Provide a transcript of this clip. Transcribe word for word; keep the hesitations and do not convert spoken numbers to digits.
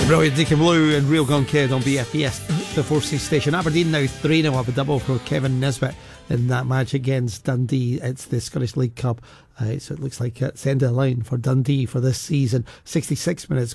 Brilliant, Deacon Blue and Real Gun Kid on B F B S, the Forces Station. Aberdeen now three nil up a double for Kevin Nisbet in that match against Dundee. It's the Scottish League Cup, uh, so it looks like it's the end of the line for Dundee for this season. sixty-six minutes